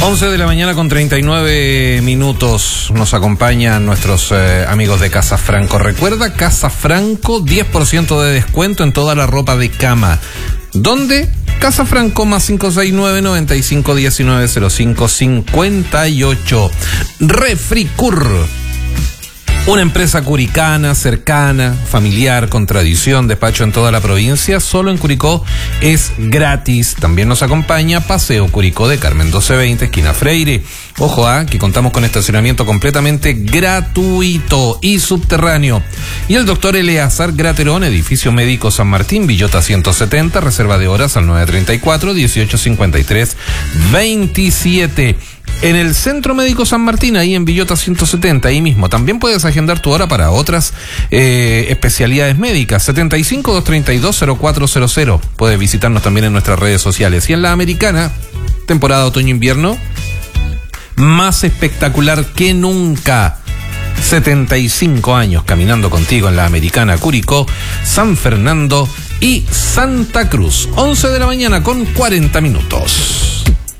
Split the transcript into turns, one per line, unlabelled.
11 de la mañana con 39 minutos. Nos acompañan nuestros amigos de Casa Franco. Recuerda, Casa Franco, 10% de descuento en toda la ropa de cama. ¿Dónde? Casa Franco, más 569-9519-0558. Refricur, una empresa curicana, cercana, familiar, con tradición, despacho en toda la provincia. Solo en Curicó es gratis. También nos acompaña Paseo Curicó de Carmen 1220, esquina Freire. Ojo, que contamos con estacionamiento completamente gratuito y subterráneo. Y el doctor Eleazar Graterón, edificio médico San Martín, Villota 170, reserva de horas al 934-1853-27. En el Centro Médico San Martín, ahí en Villota 170, ahí mismo. También puedes agendar tu hora para otras especialidades médicas. 75-232-0400. Puedes visitarnos también en nuestras redes sociales. Y en la Americana, temporada otoño-invierno, más espectacular que nunca. 75 años caminando contigo en la Americana, Curicó, San Fernando y Santa Cruz. 11 de la mañana con 40 minutos.